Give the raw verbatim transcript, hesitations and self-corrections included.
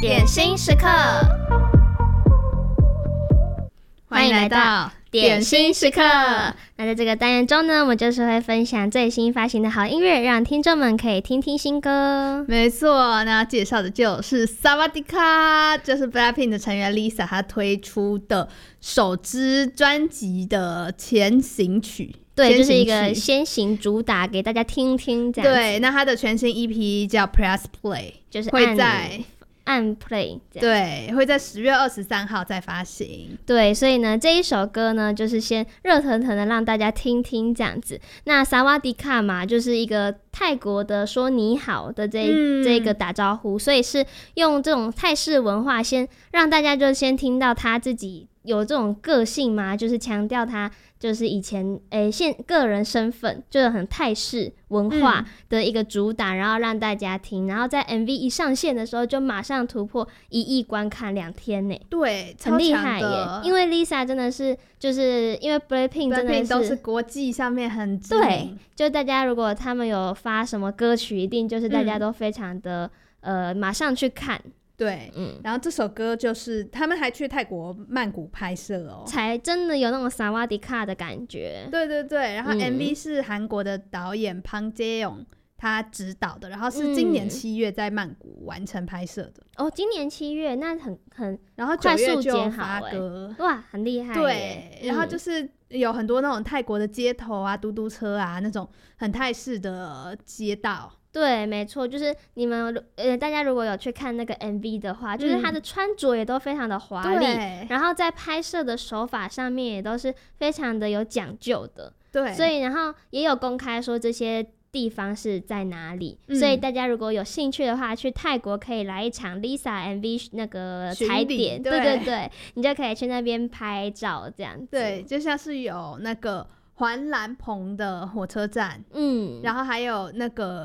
点心时刻，欢迎来到点心时刻。那在这个单元中呢，我们就是会分享最新发行的好音乐，让听众们可以听听新歌。 没错，那介绍的就是萨瓦迪卡，就是 BLACKPINK 的成员 Lisa 她推出的首支专辑的前行曲。 对，就是一个先行主打给大家听听这样子。 对，那它的全新 E P 叫 Press Play， 就是会在按 play 这样， 对，会在十月二十三号再发行。 对，所以呢，这一首歌呢，就是先热腾腾的让大家听听这样子。那萨瓦迪卡嘛，就是一个泰国的说你好的这、嗯、这个打招呼，所以是用这种泰式文化，先让大家就先听到他自己有这种个性嘛，就是强调他就是以前诶现个人身份就是很泰式文化的一个主打、嗯、然后让大家听，然后在 M V 一上线的时候就马上突破一亿观看两天呢。 对， 很厉害耶，因为 Lisa 真的是就是因为 BLACKPINK 真的是都是国际上面很知名， 对，就大家如果他们有发什么歌曲，一定就是大家都非常的、嗯、呃马上去看。 对、嗯，然后这首歌就是他们还去泰国曼谷拍摄哦， 才真的有那种萨瓦迪卡的感觉。 对对对，然后 M V 是韩国的导演庞杰勇他指导的，然后是今年七月在曼谷完成拍摄的、 嗯。哦，今年七月那很很， 然后九月就发歌， 哇，很厉害。 对、嗯，然后就是有很多那种泰国的街头啊、嘟嘟车啊，那种很泰式的街道。 对，没错，就是你们呃，大家如果有去看那个 M V 的话，就是他的穿着也都非常的华丽、嗯，然后在拍摄的手法上面也都是非常的有讲究的。对，所以然后也有公开说这些地方是在哪里、嗯，所以大家如果有兴趣的话，去泰国可以来一场 Lisa M V 那个踩点，对对对，你就可以去那边拍照这样子。 对，就像是有那个环兰蓬的火车站，嗯，然后还有那个